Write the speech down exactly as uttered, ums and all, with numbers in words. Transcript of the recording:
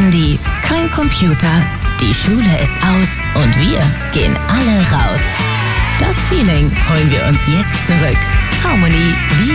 Handy, kein Computer. Die Schule ist aus und wir gehen alle raus. Das Feeling holen wir uns jetzt zurück. Harmony, wir